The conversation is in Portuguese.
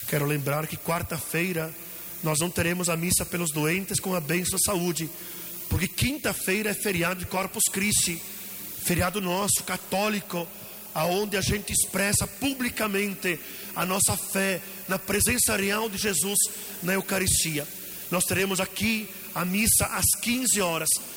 Quero lembrar que quarta-feira nós não teremos a missa pelos doentes com a bênção da saúde, porque quinta-feira é feriado de Corpus Christi, feriado nosso, católico, aonde a gente expressa publicamente a nossa fé na presença real de Jesus na Eucaristia. Nós teremos aqui a missa às 15 horas,